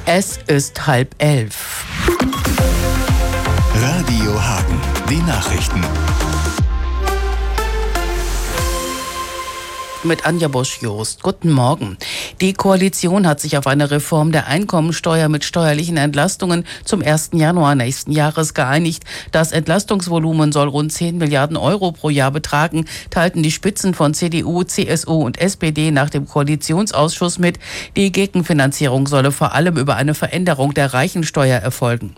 Es ist 10:30. Radio Hagen, die Nachrichten. Mit Anja Bosch-Jost. Guten Morgen. Die Koalition hat sich auf eine Reform der Einkommensteuer mit steuerlichen Entlastungen zum 1. Januar nächsten Jahres geeinigt. Das Entlastungsvolumen soll rund 10 Milliarden Euro pro Jahr betragen, teilten die Spitzen von CDU, CSU und SPD nach dem Koalitionsausschuss mit. Die Gegenfinanzierung solle vor allem über eine Veränderung der Reichensteuer erfolgen.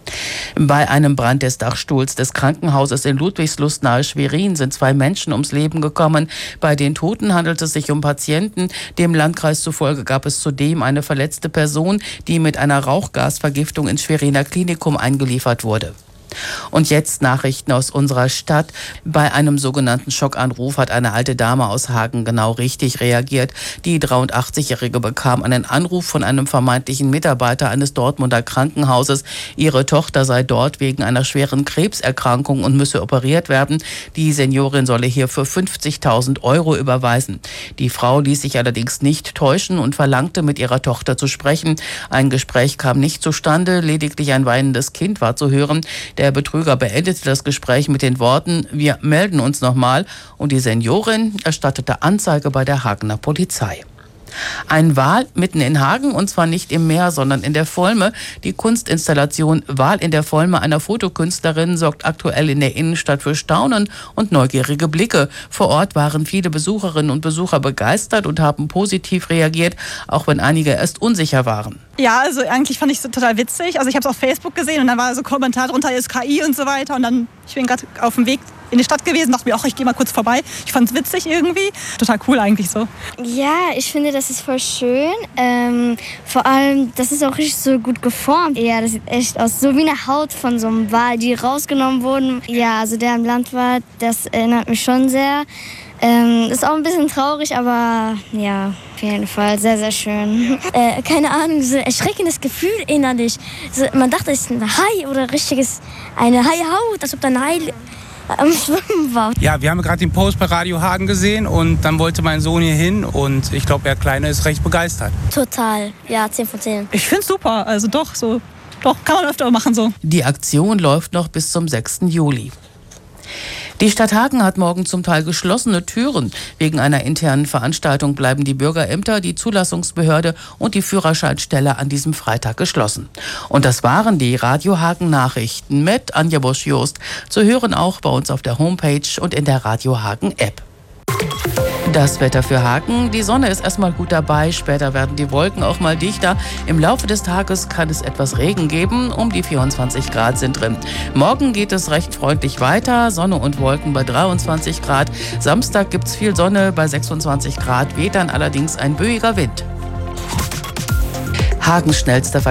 Bei einem Brand des Dachstuhls des Krankenhauses in Ludwigslust nahe Schwerin sind 2 Menschen ums Leben gekommen. Bei den Toten handelt es sich um Patienten. Dem Landkreis zufolge gab es zudem eine verletzte Person, die mit einer Rauchgasvergiftung ins Schweriner Klinikum eingeliefert wurde. Und jetzt Nachrichten aus unserer Stadt. Bei einem sogenannten Schockanruf hat eine alte Dame aus Hagen genau richtig reagiert. Die 83-Jährige bekam einen Anruf von einem vermeintlichen Mitarbeiter eines Dortmunder Krankenhauses. Ihre Tochter sei dort wegen einer schweren Krebserkrankung und müsse operiert werden. Die Seniorin solle hierfür 50.000 Euro überweisen. Die Frau ließ sich allerdings nicht täuschen und verlangte, mit ihrer Tochter zu sprechen. Ein Gespräch kam nicht zustande, lediglich ein weinendes Kind war zu hören. Der Betrüger beendete das Gespräch mit den Worten: Wir melden uns nochmal, und die Seniorin erstattete Anzeige bei der Hagener Polizei. Ein Wal mitten in Hagen, und zwar nicht im Meer, sondern in der Volme. Die Kunstinstallation Wal in der Volme einer Fotokünstlerin sorgt aktuell in der Innenstadt für Staunen und neugierige Blicke. Vor Ort waren viele Besucherinnen und Besucher begeistert und haben positiv reagiert, auch wenn einige erst unsicher waren. Ja, also eigentlich fand ich es total witzig. Also ich habe es auf Facebook gesehen und dann war so ein Kommentar drunter, ist KI und so weiter. Und dann, ich bin gerade auf dem Weg in die Stadt gewesen, dachte mir auch, ich gehe mal kurz vorbei. Ich fand es witzig irgendwie. Total cool eigentlich so. Ja, ich finde, das ist voll schön. Vor allem, das ist auch richtig so gut geformt. Ja, das sieht echt aus, so wie eine Haut von so einem Wal, die rausgenommen wurden. Ja, also der im Land war, das erinnert mich schon sehr. Ist auch ein bisschen traurig, aber ja, auf jeden Fall sehr, sehr schön. Keine Ahnung, so ein erschreckendes Gefühl innerlich. So, man dachte, es ist ein Hai oder eine Haihaut, als ob da ein Hai am Schwimmen war. Ja, wir haben gerade den Post bei Radio Hagen gesehen und dann wollte mein Sohn hier hin und ich glaube, der Kleine ist recht begeistert. Total, ja, 10 von 10. Ich finde es super, also doch, kann man öfter machen so. Die Aktion läuft noch bis zum 6. Juli. Die Stadt Hagen hat morgen zum Teil geschlossene Türen. Wegen einer internen Veranstaltung bleiben die Bürgerämter, die Zulassungsbehörde und die Führerscheinstelle an diesem Freitag geschlossen. Und das waren die Radio Hagen Nachrichten mit Anja Bosch-Jost. Zu hören auch bei uns auf der Homepage und in der Radio Hagen App. Das Wetter für Hagen: Die Sonne ist erstmal gut dabei, später werden die Wolken auch mal dichter. Im Laufe des Tages kann es etwas Regen geben, um die 24 Grad sind drin. Morgen geht es recht freundlich weiter, Sonne und Wolken bei 23 Grad. Samstag gibt es viel Sonne bei 26 Grad, weht dann allerdings ein böiger Wind. Hagens schnellster